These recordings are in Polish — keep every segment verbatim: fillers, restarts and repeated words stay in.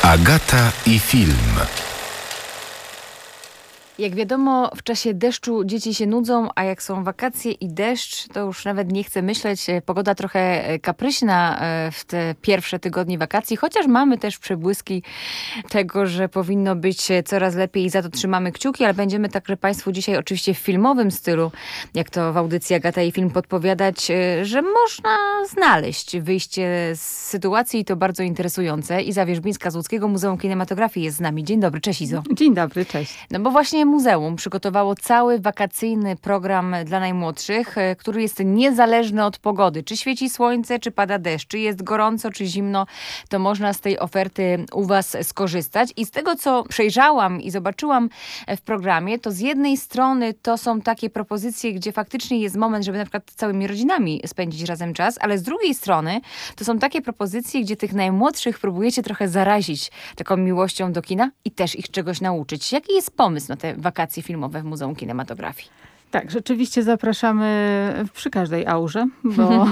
Agata i film. Jak wiadomo, w czasie deszczu dzieci się nudzą, a jak są wakacje i deszcz, to już nawet nie chcę myśleć. Pogoda trochę kapryśna w te pierwsze tygodnie wakacji, chociaż mamy też przebłyski tego, że powinno być coraz lepiej i za to trzymamy kciuki, ale będziemy także Państwu dzisiaj oczywiście w filmowym stylu, jak to w audycji Agata i Film podpowiadać, że można znaleźć wyjście z sytuacji i to bardzo interesujące. Iza Wierzbińska z Łódzkiego Muzeum Kinematografii jest z nami. Dzień dobry, cześć Izo. Dzień dobry, cześć. No bo właśnie muzeum przygotowało cały wakacyjny program dla najmłodszych, który jest niezależny od pogody. Czy świeci słońce, czy pada deszcz, czy jest gorąco, czy zimno, to można z tej oferty u Was skorzystać. I z tego, co przejrzałam i zobaczyłam w programie, to z jednej strony to są takie propozycje, gdzie faktycznie jest moment, żeby na przykład całymi rodzinami spędzić razem czas, ale z drugiej strony to są takie propozycje, gdzie tych najmłodszych próbujecie trochę zarazić taką miłością do kina i też ich czegoś nauczyć. Jaki jest pomysł na te wakacje filmowe w Muzeum Kinematografii? Tak, rzeczywiście zapraszamy przy każdej aurze, bo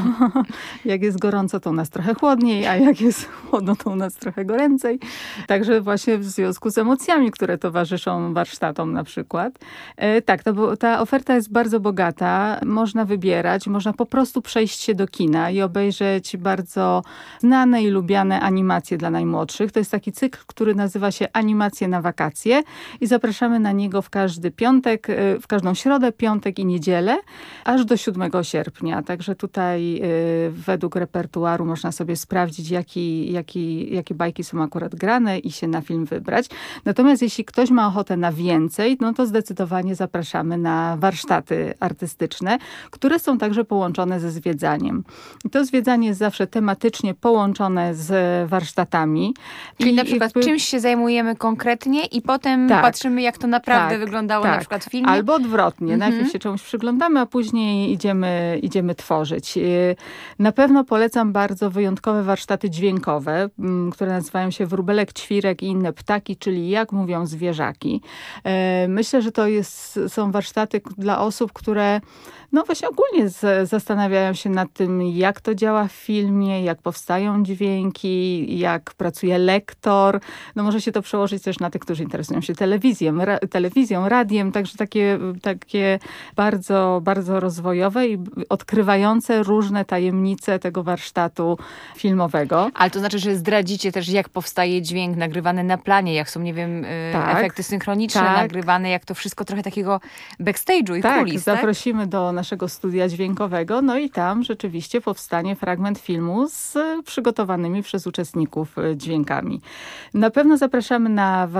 jak jest gorąco, to u nas trochę chłodniej, a jak jest chłodno, to u nas trochę goręcej. Także właśnie w związku z emocjami, które towarzyszą warsztatom na przykład. E, tak, to, ta oferta jest bardzo bogata. Można wybierać, można po prostu przejść się do kina i obejrzeć bardzo znane i lubiane animacje dla najmłodszych. To jest taki cykl, który nazywa się Animacje na wakacje i zapraszamy na niego w każdy piątek, w każdą środę, piątek i niedzielę, aż do siódmego sierpnia. Także tutaj y, według repertuaru można sobie sprawdzić, jaki, jaki, jakie bajki są akurat grane i się na film wybrać. Natomiast jeśli ktoś ma ochotę na więcej, no to zdecydowanie zapraszamy na warsztaty artystyczne, które są także połączone ze zwiedzaniem. I to zwiedzanie jest zawsze tematycznie połączone z warsztatami. Czyli I na przykład jakby... czymś się zajmujemy konkretnie i potem tak, patrzymy, jak to naprawdę tak, wyglądało tak. na przykład w filmie? Albo odwrotnie. Mhm. Najpierw się czemuś przyglądamy, a później idziemy, idziemy tworzyć. Na pewno polecam bardzo wyjątkowe warsztaty dźwiękowe, które nazywają się Wróbelek, Ćwirek i inne ptaki, czyli jak mówią zwierzaki. Myślę, że to jest, są warsztaty dla osób, które no właśnie ogólnie z, zastanawiają się nad tym, jak to działa w filmie, jak powstają dźwięki, jak pracuje lektor. No może się to przełożyć też na tych, którzy interesują się telewizją, ra, telewizją, radiem, także takie, takie bardzo, bardzo rozwojowe i odkrywające różne tajemnice tego warsztatu filmowego. Ale to znaczy, że zdradzicie też, jak powstaje dźwięk nagrywany na planie, jak są, nie wiem, tak, efekty synchroniczne tak. nagrywane, jak to wszystko trochę takiego backstage'u i tak, kulis, tak? Zaprosimy do naszego studia dźwiękowego, no i tam rzeczywiście powstanie fragment filmu z przygotowanymi przez uczestników dźwiękami. Na pewno zapraszamy na